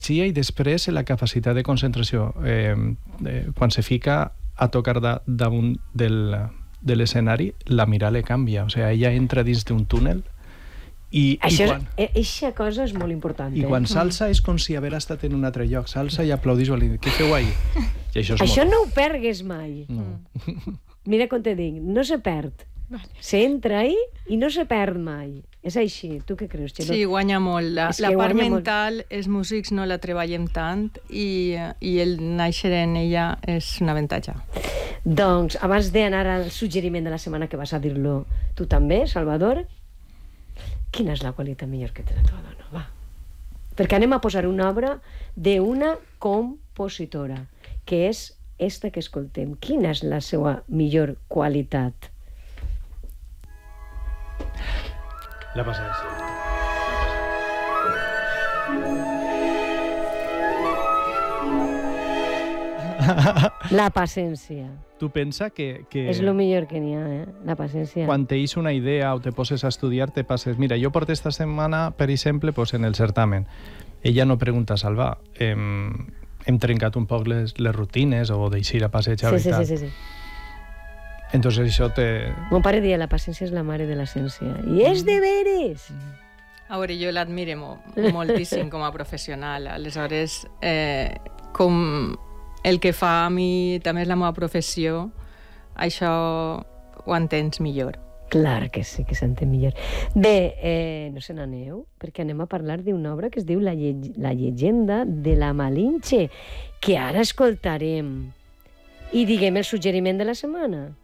i després la capacitat de concentració. Quan se fica a tocar damunt de l'escenari, la mirada le canvia. O sigui, ella entra dins d'un túnel i Eixa cosa és molt important. I quan salsa és com si haver estat en un altre lloc. Salsa i aplaudís. Què feu ahí? Això no ho pergues mai. No. Mira com te dic, no se perd. Se entra ahí i no se perd mai. És així. Tu què creus, Txelo? Sí, guanya molt. La part mental, els músics no la treballem tant i el néixer en ella és un avantatge. Doncs, abans d'anar al suggeriment de la setmana, que vas a dir-lo tu també, Salvador, quina és la qualitat millor que té la teva dona? Va. Perquè anem a posar una obra d'una compositora, que és esta que escoltem. Quina és la seva millor qualitat? La paciència. La paciència. Tu pensa que... És el millor que n'hi ha, la paciència. Quan t'eix una idea o te poses a estudiar, te passes... Mira, jo porto esta setmana, per exemple, en el certamen. Ella no pregunta, Salva, hem trencat un poc les rutines o d'eixir a passejar i tal. Sí. Entonces això te... Mon pare deia, la paciència és la mare de la ciència. I és de veres! A veure, jo l'admiro moltíssim com a professional. Aleshores, com el que fa a mi també és la meva professió, això ho entens millor. Clar que sí, que s'entén millor. Bé, no se n'aneu, perquè anem a parlar d'una obra que es diu La llegenda de la Malinche, que ara escoltarem. I diguem el suggeriment de la setmana.